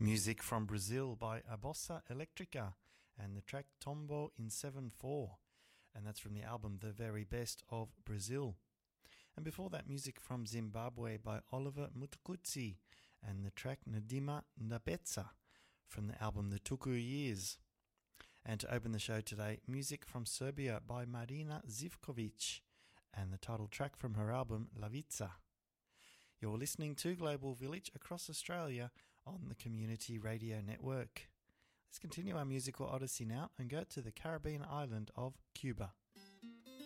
Music from Brazil by A Bossa Electrica and the track Tombo in 7/4, and that's from the album The Very Best of Brazil. And before that, music from Zimbabwe by Oliver Mtukudzi and the track Ndima Ndapedza from the album The Tuku Years. And to open the show today, music from Serbia by Marina Zivkovic and the title track from her album Lavica. You're listening to Global Village across Australia on the Community Radio Network. Let's continue our musical odyssey now and go to the Caribbean island of Cuba.